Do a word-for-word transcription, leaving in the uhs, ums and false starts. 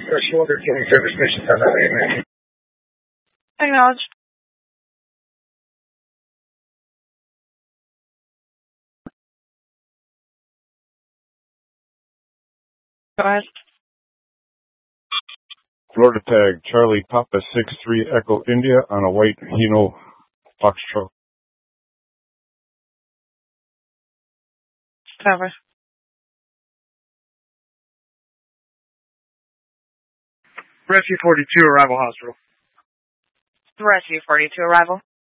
Shoulder Killing Service Mission seven nine. Acknowledged. Go ahead. Florida tag Charlie Papa six three Echo India on a white Hino Foxtrot. Cover. Rescue forty-two, arrival hospital. Rescue forty-two, arrival.